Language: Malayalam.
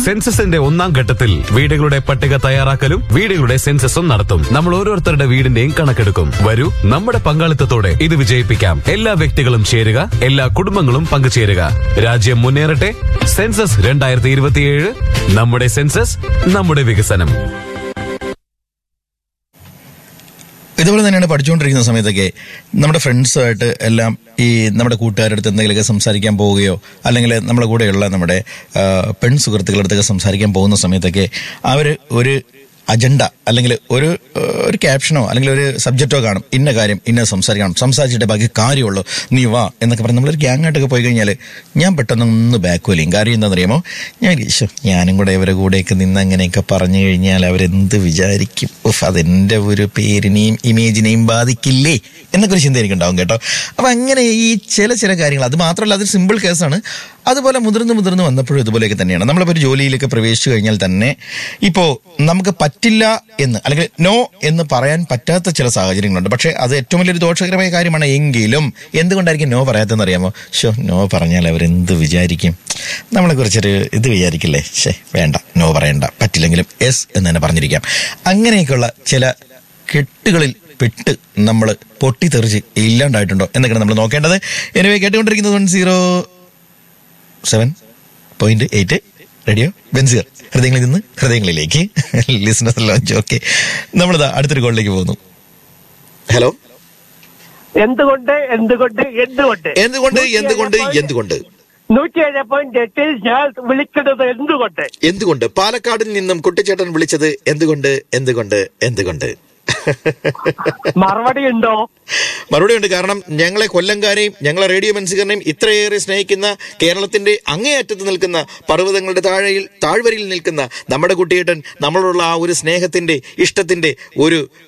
സെൻസസിന്റെ ഒന്നാം ഘട്ടത്തിൽ വീടുകളുടെ പട്ടിക തയ്യാറാക്കലും വീടുകളുടെ സെൻസസും നടത്തും. നമ്മൾ ഓരോരുത്തരുടെ വീടിന്റെയും കണക്കെടുക്കും. വരൂ, നമ്മുടെ പങ്കാളിത്തത്തോടെ ഇത് വിജയിപ്പിക്കാം. എല്ലാ വ്യക്തികളും ചേരുക, എല്ലാ കുടുംബങ്ങളും പങ്കുചേരുക. രാജ്യം മുന്നേറട്ടെ. സെൻസസ് 2027. നമ്മുടെ സെൻസസ്, നമ്മുടെ വികസനം. ഇതുപോലെ തന്നെയാണ് പഠിച്ചുകൊണ്ടിരിക്കുന്ന സമയത്തൊക്കെ നമ്മുടെ ഫ്രണ്ട്സുമായിട്ട് എല്ലാം ഈ നമ്മുടെ കൂട്ടുകാരുടെ അടുത്ത് എന്തെങ്കിലുമൊക്കെ സംസാരിക്കാൻ പോവുകയോ അല്ലെങ്കിൽ നമ്മുടെ കൂടെയുള്ള നമ്മുടെ പെൺ സുഹൃത്തുക്കളുടെ അടുത്തൊക്കെ സംസാരിക്കാൻ പോകുന്ന സമയത്തൊക്കെ അവർ ഒരു അജണ്ട അല്ലെങ്കിൽ ഒരു ക്യാപ്ഷനോ അല്ലെങ്കിൽ ഒരു സബ്ജക്റ്റോ കാണും. ഇന്ന കാര്യം ഇന്ന സംസാരിച്ചിട്ട് ബാക്കി കാര്യമുള്ളൂ, നീ വാ എന്നൊക്കെ പറഞ്ഞ് നമ്മളൊരു ഗ്യാങ്ങായിട്ടൊക്കെ പോയി കഴിഞ്ഞാൽ ഞാൻ പെട്ടെന്നൊന്ന് ബാക്ക് വലിയും. കാര്യം എന്താണെന്നറിയാമോ, ഞാനും കൂടെ ഇവരെ കൂടെയൊക്കെ നിന്ന് അങ്ങനെയൊക്കെ പറഞ്ഞു കഴിഞ്ഞാൽ അവരെന്ത് വിചാരിക്കും, അതെൻ്റെ ഒരു പേരിനെയും ഇമേജിനെയും ബാധിക്കില്ലേ എന്നൊക്കെ ഒരു ചിന്ത എനിക്കുണ്ടാവും കേട്ടോ. അപ്പം അങ്ങനെ ഈ ചില കാര്യങ്ങൾ, അത് മാത്രമല്ല അതൊരു സിമ്പിൾ കേസാണ്. അതുപോലെ മുതിർന്ന് വന്നപ്പോഴും ഇതുപോലെയൊക്കെ തന്നെയാണ്. നമ്മളിപ്പോൾ ഒരു ജോലിയിലൊക്കെ പ്രവേശിച്ചു കഴിഞ്ഞാൽ തന്നെ ഇപ്പോൾ നമുക്ക് പറ്റില്ല എന്ന് അല്ലെങ്കിൽ നോ എന്ന് പറയാൻ പറ്റാത്ത ചില സാഹചര്യങ്ങളുണ്ട്. പക്ഷേ അത് ഏറ്റവും വലിയൊരു ദോഷകരമായ കാര്യമാണ്. എങ്കിലും എന്തുകൊണ്ടായിരിക്കും നോ പറയാത്തതെന്ന് അറിയാമോ? നോ പറഞ്ഞാൽ അവരെന്ത് വിചാരിക്കും, നമ്മളെ കുറിച്ചൊരു ഇത് വിചാരിക്കില്ലേ, വേണ്ട, നോ പറയണ്ട, പറ്റില്ലെങ്കിലും യെസ് എന്ന് തന്നെ പറഞ്ഞിരിക്കാം. അങ്ങനെയൊക്കെയുള്ള ചില കെട്ടുകളിൽ പെട്ട് നമ്മൾ പൊട്ടിത്തെറിച്ച് ഇല്ലാണ്ടായിട്ടുണ്ടോ എന്നൊക്കെയാണ് നമ്മൾ നോക്കേണ്ടത്. എനിവേ, കേട്ടുകൊണ്ടിരിക്കുന്നത് 107.8 റേഡിയോ ബെൻസിയർ, ഹൃദയങ്ങളിൽ നിന്ന് ഹൃദയങ്ങളിലേക്ക്. Listener launch. ഓക്കെ, നമ്മളിതാ അടുത്തൊരു കോളിലേക്ക് പോകുന്നു. ഹലോ. എന്തുകൊണ്ട് 107.8 ഞാൻ വിളിക്കുന്നത് എന്തുകൊണ്ട്? പാലക്കാടിൽ നിന്നും കുട്ടിച്ചേട്ടൻ വിളിച്ചത് എന്തുകൊണ്ട്? മറുപടി ഉണ്ട്. കാരണം ഞങ്ങളെ കൊല്ലംകാരെയും ഞങ്ങളെ റേഡിയോ ബെൻസിയറിനെയും ഇത്രയേറെ സ്നേഹിക്കുന്ന, കേരളത്തിന്റെ അങ്ങേയറ്റത്ത് നിൽക്കുന്ന, പർവ്വതങ്ങളുടെ താഴ്വരയിൽ നിൽക്കുന്ന നമ്മുടെ കുട്ടിയേട്ടൻ നമ്മളോടുള്ള ആ ഒരു സ്നേഹത്തിന്റെ, ഇഷ്ടത്തിന്റെ ഒരു